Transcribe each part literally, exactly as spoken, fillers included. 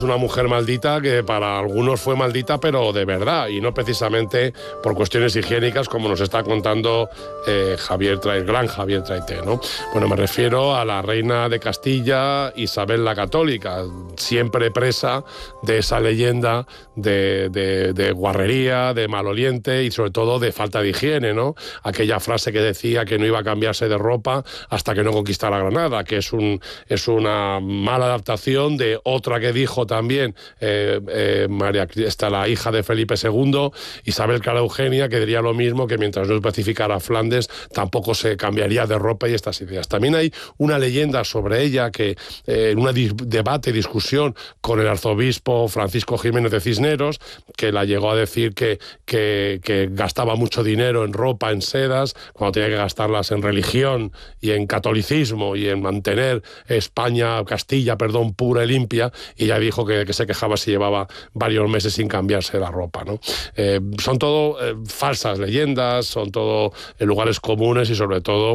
Una mujer maldita que para algunos fue maldita, pero de verdad, y no precisamente por cuestiones higiénicas, como nos está contando eh, Javier Traité, el gran Javier Traité, ¿no? Bueno, me refiero a la reina de Castilla, Isabel la Católica, siempre presa de esa leyenda de, de, de guarrería, de maloliente y sobre todo de falta de higiene, ¿no? Aquella frase que decía que no iba a cambiarse de ropa hasta que no conquistara Granada, que es, un, es una mala adaptación de otra que dijo también eh, eh, María, está la hija de Felipe segundo, Isabel Clara Eugenia, que diría lo mismo, que mientras no pacificara Flandes tampoco se cambiaría de ropa y estas ideas. También hay una leyenda sobre ella que eh, en un debate, discusión con el arzobispo Francisco Jiménez de Cisneros, que la llegó a decir que, que, que gastaba mucho dinero en ropa, en sedas, cuando tenía que gastarlas en religión y en catolicismo y en mantener España, Castilla, perdón, pura y limpia, y ella dijo Que, que se quejaba si llevaba varios meses sin cambiarse la ropa, ¿no? Eh, son todo eh, falsas leyendas, son todo eh, lugares comunes y sobre todo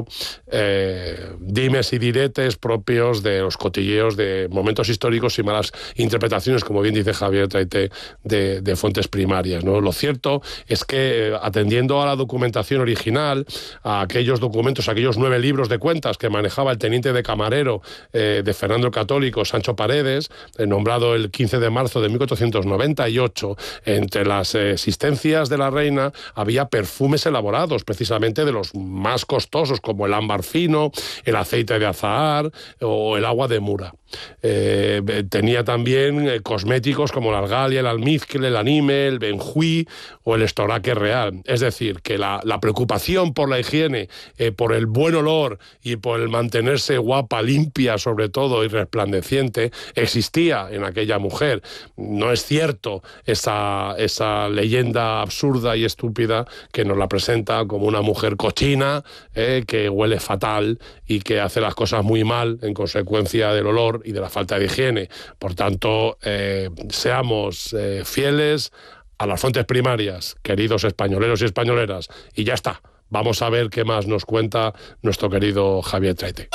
eh, dimes y diretes propios de los cotilleos de momentos históricos y malas interpretaciones, como bien dice Javier Traité, de, de fuentes primarias, ¿no? Lo cierto es que eh, atendiendo a la documentación original, a aquellos documentos, a aquellos nueve libros de cuentas que manejaba el teniente de camarero eh, de Fernando el Católico, Sancho Paredes, eh, nombrado el quince de marzo de mil cuatrocientos noventa y ocho, entre las existencias de la reina había perfumes elaborados, precisamente de los más costosos, como el ámbar fino, el aceite de azahar o el agua de Mura. Eh, tenía también eh, cosméticos como la argalia, el almizcle, el anime, el benjuí o el estoraque real. Es decir, que la, la preocupación por la higiene, eh, por el buen olor y por el mantenerse guapa, limpia sobre todo y resplandeciente, existía en aquella mujer. No es cierto esa, esa leyenda absurda y estúpida que nos la presenta como una mujer cochina, eh, que huele fatal y que hace las cosas muy mal en consecuencia del olor y de la falta de higiene. Por tanto, eh, seamos eh, fieles a las fuentes primarias, queridos españoleros y españoleras, y ya está. Vamos a ver qué más nos cuenta nuestro querido Javier Traité.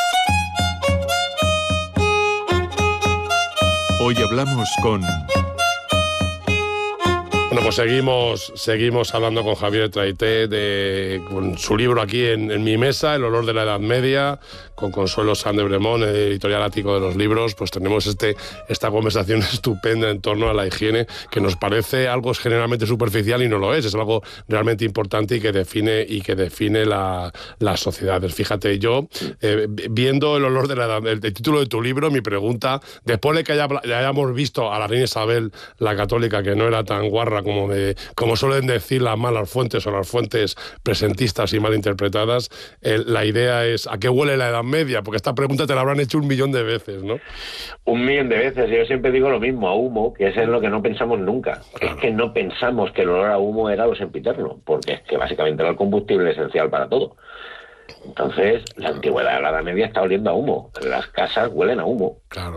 Hoy hablamos con... Bueno, pues seguimos, seguimos hablando con Javier Traité, de, con su libro aquí en, en mi mesa, El olor de la Edad Media, con Consuelo San de Bremón, el editorial Ático de los Libros. Pues tenemos este, esta conversación estupenda en torno a la higiene, que nos parece algo generalmente superficial y no lo es, es algo realmente importante y que define, y que define la, las sociedades. Fíjate, yo, eh, viendo El olor de la Edad, el, el título de tu libro, mi pregunta, después de que haya, le hayamos visto a la reina Isabel la Católica, que no era tan guarra como, de, como suelen decir las malas fuentes o las fuentes presentistas y mal interpretadas, eh, la idea es ¿a qué huele la Edad Media? Porque esta pregunta te la habrán hecho un millón de veces, ¿no? Un millón de veces. Yo siempre digo lo mismo, a humo, que es en lo que no pensamos nunca. Claro. Es que no pensamos que el olor a humo era lo sempiterno, porque es que básicamente era el combustible esencial para todo. Entonces, la antigüedad, la Edad Media está oliendo a humo. Las casas huelen a humo. Claro,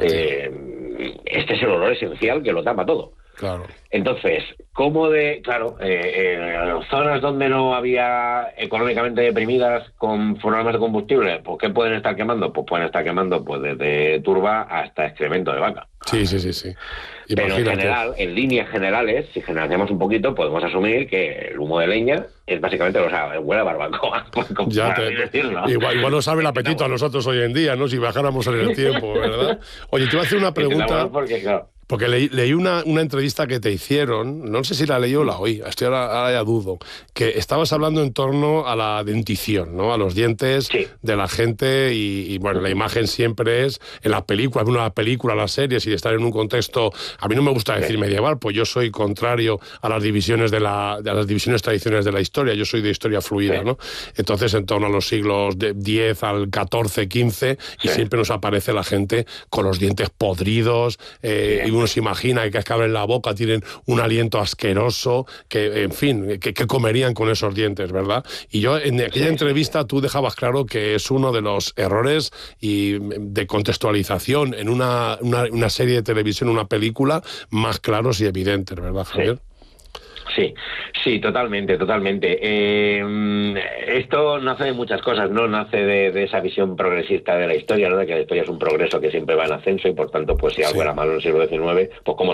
eh, este es el olor esencial que lo tapa todo. Claro. Entonces, ¿cómo de...? Claro, eh, eh, zonas donde no había económicamente deprimidas con programas de combustible, pues ¿qué pueden estar quemando? Pues pueden estar quemando pues desde turba hasta excremento de vaca. Sí, sí, sí, sí. Pero en general, en líneas generales, si generalizamos un poquito, podemos asumir que el humo de leña es básicamente, o sea, huele a barbacoa. Ya te, decirlo. Igual, igual nos sabe el apetito a nosotros hoy en día, ¿no? Si bajáramos en el tiempo, ¿verdad? Oye, te voy a hacer una pregunta... Porque, claro, Porque leí, leí una, una entrevista que te hicieron, no sé si la leí o la oí, estoy ahora, ahora ya dudo, que estabas hablando en torno a la dentición, ¿no? A los dientes sí. de la gente y, y, bueno, la imagen siempre es, en las películas, en una película, las series y de estar en un contexto, a mí no me gusta decir sí. medieval, pues yo soy contrario a las divisiones de, la, de las divisiones tradicionales de la historia, yo soy de historia fluida, sí. ¿no? Entonces, en torno a los siglos de diez al catorce, quince, y sí. siempre nos aparece la gente con los dientes podridos, eh, sí. y uno se imagina que es que abren la boca, tienen un aliento asqueroso, que, en fin, que, que comerían con esos dientes, ¿verdad? Y yo, en aquella entrevista, tú dejabas claro que es uno de los errores y de contextualización en una, una, una serie de televisión, una película, más claros y evidentes, ¿verdad, Javier? Sí. Sí, sí, totalmente, totalmente. Eh, esto nace de muchas cosas, ¿no? Nace de, de esa visión progresista de la historia, ¿no? De que la historia es un progreso que siempre va en ascenso y por tanto, pues si algo Sí. era malo en el siglo diecinueve, pues como